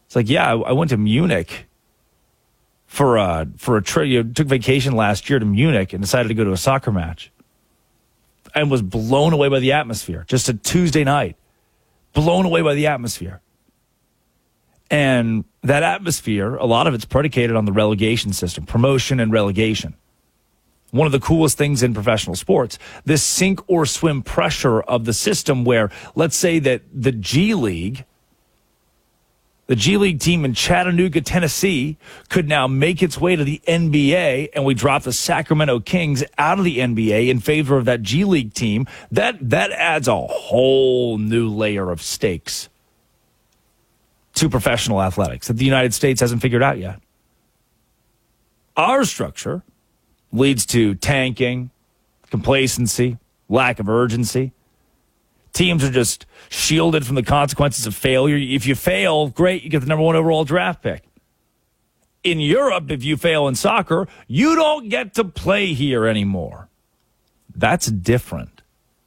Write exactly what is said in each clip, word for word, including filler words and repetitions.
It's like, yeah, I, I went to Munich for a, for a trip. You know, took vacation last year to Munich and decided to go to a soccer match. And was blown away by the atmosphere. Just a Tuesday night. Blown away by the atmosphere. And that atmosphere, a lot of it's predicated on the relegation system, promotion and relegation. One of the coolest things in professional sports, this sink or swim pressure of the system where, let's say that the G League, the G League team in Chattanooga, Tennessee, could now make its way to the N B A, and we drop the Sacramento Kings out of the N B A in favor of that G League team. That, that adds a whole new layer of stakes to professional athletics that the United States hasn't figured out yet. Our structure leads to tanking, complacency, lack of urgency. Teams are just shielded from the consequences of failure. If you fail, great, you get the number one overall draft pick. In Europe, if you fail in soccer, you don't get to play here anymore. That's different.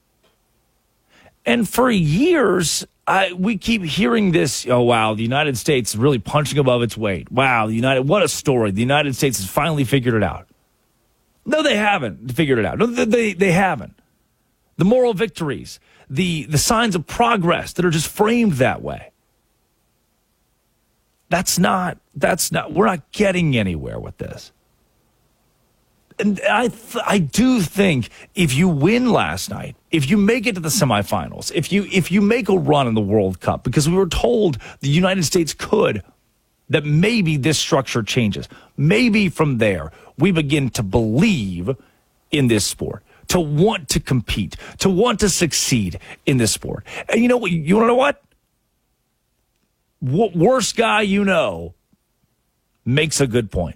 And for years, I, we keep hearing this, oh, wow, the United States is really punching above its weight. Wow, the United, what a story. The United States has finally figured it out. No, they haven't figured it out. No, they, they haven't. The moral victories, the, the signs of progress that are just framed that way. That's not, that's not, we're not getting anywhere with this. And I, th- I do think if you win last night, if you make it to the semifinals, if you, if you make a run in the World Cup, because we were told the United States could, that maybe this structure changes. Maybe from there, we begin to believe in this sport, to want to compete, to want to succeed in this sport. And you know what? You want to know what? What worst guy you know makes a good point.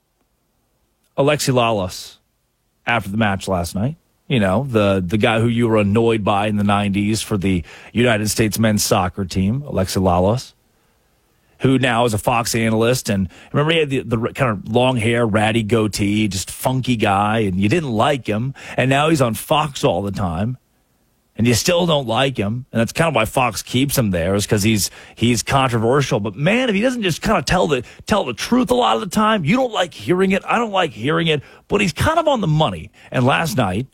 Alexi Lalas, after the match last night, you know, the, the guy who you were annoyed by in the nineties for the United States men's soccer team, Alexi Lalas, who now is a Fox analyst. And remember, he had the, the kind of long hair, ratty goatee, just funky guy, and you didn't like him. And now he's on Fox all the time, and you still don't like him. And that's kind of why Fox keeps him there, is because he's he's controversial. But man, if he doesn't just kind of tell the tell the truth a lot of the time, you don't like hearing it. I don't like hearing it. But he's kind of on the money. And last night,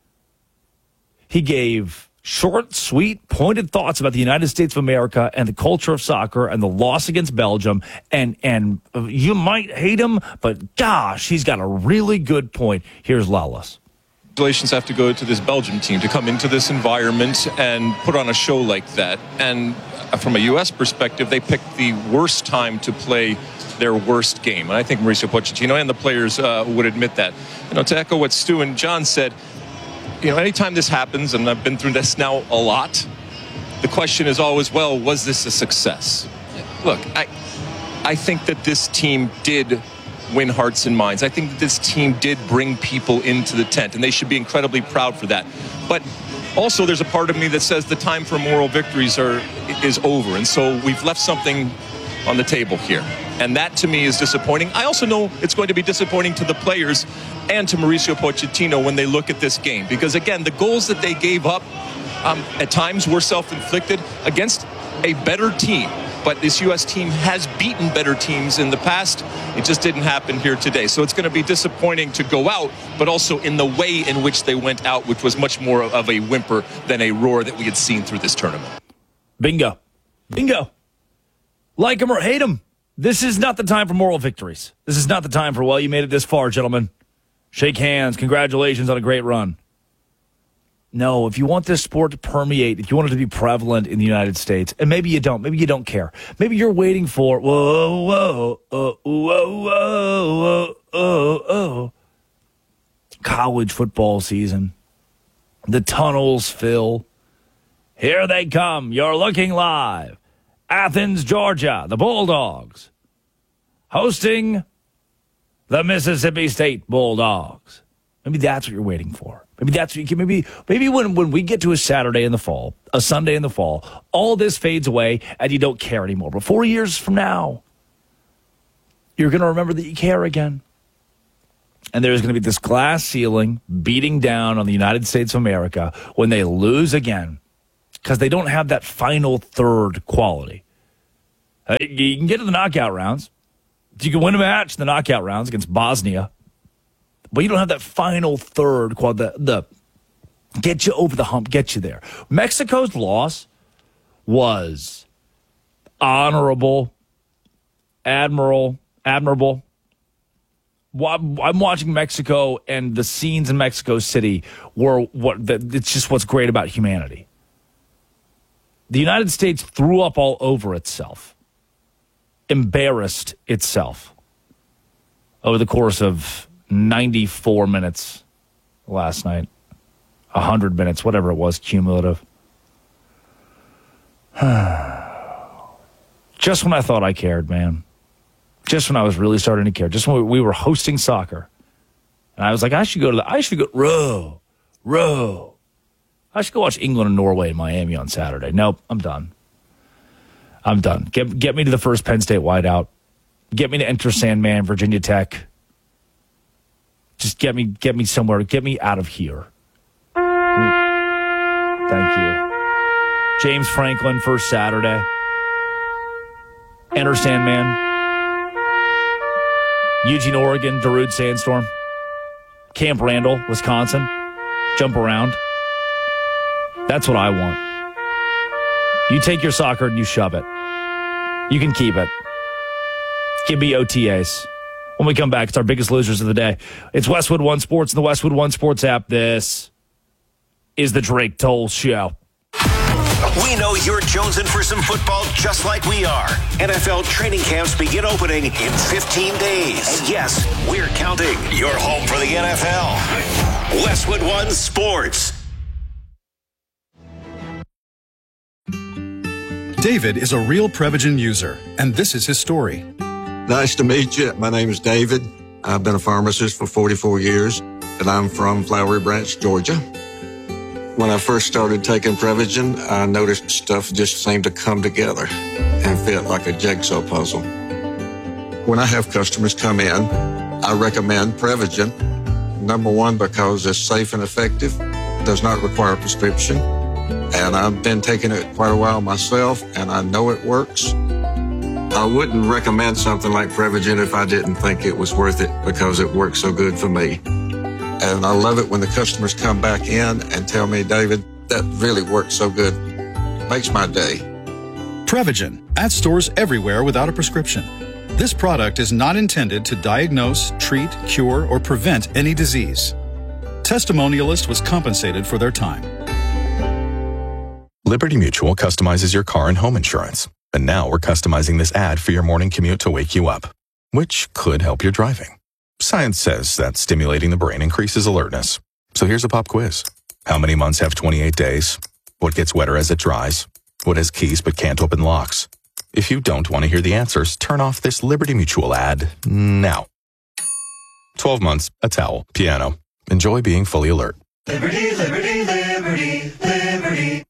he gave short, sweet, pointed thoughts about the United States of America and the culture of soccer and the loss against Belgium. And and you might hate him, but gosh, he's got a really good point. Here's Lalas. Congratulations have to go to this Belgium team to come into this environment and put on a show like that. And from a U S perspective, they picked the worst time to play their worst game. And I think Mauricio Pochettino and the players uh, would admit that. You know, to echo what Stu and John said, you know, anytime this happens, and I've been through this now a lot, the question is always, well, was this a success? Look, I, I think that this team did win hearts and minds. I think that this team did bring people into the tent, and they should be incredibly proud for that. But also, there's a part of me that says the time for moral victories are is over, and so we've left something on the table here. And that, to me, is disappointing. I also know it's going to be disappointing to the players and to Mauricio Pochettino when they look at this game. Because, again, the goals that they gave up um, at times were self-inflicted against a better team. But this U S team has beaten better teams in the past. It just didn't happen here today. So it's going to be disappointing to go out, but also in the way in which they went out, which was much more of a whimper than a roar that we had seen through this tournament. Bingo. Bingo. Like him or hate him, this is not the time for moral victories. This is not the time for, well, you made it this far, gentlemen. Shake hands. Congratulations on a great run. No, if you want this sport to permeate, if you want it to be prevalent in the United States, and maybe you don't, maybe you don't care. Maybe you're waiting for, whoa, whoa, whoa, whoa, whoa, whoa, whoa, college football season. The tunnels fill. Here they come. You're looking live. Athens, Georgia, the Bulldogs, hosting the Mississippi State Bulldogs. Maybe that's what you're waiting for. Maybe that's what you can, maybe, maybe when, when we get to a Saturday in the fall, a Sunday in the fall, all this fades away and you don't care anymore. But four years from now, you're going to remember that you care again. And there's going to be this glass ceiling beating down on the United States of America when they lose again, because they don't have that final third quality. You can get to the knockout rounds. You can win a match in the knockout rounds against Bosnia. But you don't have that final third, called the, the get you over the hump, get you there. Mexico's loss was honorable, admiral, admirable. I'm watching Mexico, and the scenes in Mexico City were what it's just what's great about humanity. The United States threw up all over itself, embarrassed itself over the course of ninety-four minutes last night, one hundred minutes, whatever it was, cumulative. Just when I thought I cared, man. Just when I was really starting to care. Just when we were hosting soccer. And I was like, I should go to the, I should go, row, row. I should go watch England and Norway in Miami on Saturday. Nope, I'm done. I'm done. Get get me to the first Penn State wideout. Get me to Enter Sandman, Virginia Tech. Just get me get me somewhere. Get me out of here. Thank you. James Franklin, first Saturday. Enter Sandman. Eugene, Oregon, Darude Sandstorm. Camp Randall, Wisconsin. Jump around. That's what I want. You take your soccer and you shove it. You can keep it. Give me O T As. When we come back, it's our biggest losers of the day. It's Westwood One Sports and the Westwood One Sports app. This is the Drake Toll Show. We know you're jonesing for some football just like we are. N F L training camps begin opening in fifteen days. And yes, we're counting. Your home for the N F L. Westwood One Sports. David is a real Prevagen user, and this is his story. Nice to meet you. My name is David. I've been a pharmacist for forty-four years, and I'm from Flowery Branch, Georgia. When I first started taking Prevagen, I noticed stuff just seemed to come together and fit like a jigsaw puzzle. When I have customers come in, I recommend Prevagen. Number one, because it's safe and effective, does not require a prescription, and I've been taking it quite a while myself, and I know it works. I wouldn't recommend something like Prevagen if I didn't think it was worth it because it works so good for me. And I love it when the customers come back in and tell me, David, that really works so good. Makes my day. Prevagen, at stores everywhere without a prescription. This product is not intended to diagnose, treat, cure, or prevent any disease. Testimonialist was compensated for their time. Liberty Mutual customizes your car and home insurance. And now we're customizing this ad for your morning commute to wake you up, which could help your driving. Science says that stimulating the brain increases alertness. So here's a pop quiz. How many months have twenty-eight days? What gets wetter as it dries? What has keys but can't open locks? If you don't want to hear the answers, turn off this Liberty Mutual ad now. twelve months, a towel, piano. Enjoy being fully alert. Liberty, liberty, liberty, liberty.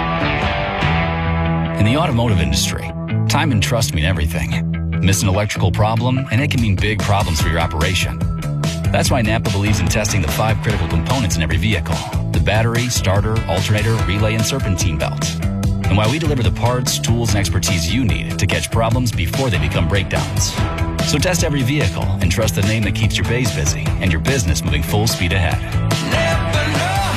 In the automotive industry, time and trust mean everything. Miss an electrical problem, and it can mean big problems for your operation. That's why Napa believes in testing the five critical components in every vehicle: the battery, starter, alternator, relay, and serpentine belts. And why we deliver the parts, tools, and expertise you need to catch problems before they become breakdowns. So test every vehicle and trust the name that keeps your bays busy and your business moving full speed ahead. Never know how.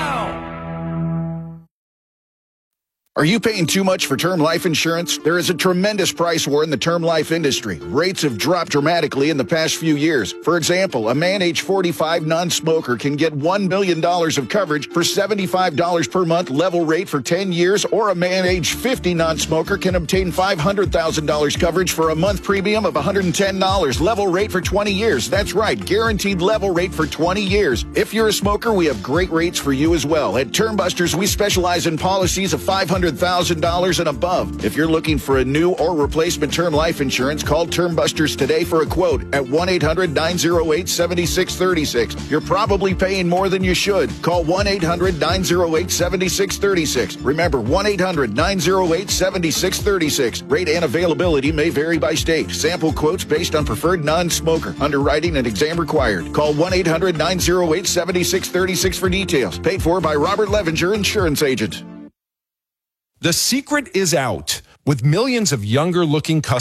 Are you paying too much for term life insurance? There is a tremendous price war in the term life industry. Rates have dropped dramatically in the past few years. For example, a man age forty-five non-smoker can get one million dollars of coverage for seventy-five dollars per month level rate for ten years, or a man age fifty non-smoker can obtain five hundred thousand dollars coverage for a month premium of one hundred ten dollars level rate for twenty years. That's right, guaranteed level rate for twenty years. If you're a smoker, we have great rates for you as well. At Term Busters, we specialize in policies of five hundred thousand dollars and above. If you're looking for a new or replacement term life insurance, call Term Busters today for a quote at one eight hundred nine oh eight seven six three six. You're probably paying more than you should. Call one eight hundred nine oh eight seven six three six. Remember, one eight hundred nine oh eight seven six three six. Rate and availability may vary by state. Sample quotes based on preferred non-smoker. Underwriting and exam required. Call one eight hundred nine oh eight seven six three six for details. Paid for by Robert Levinger, insurance agent. The secret is out. With millions of younger-looking customers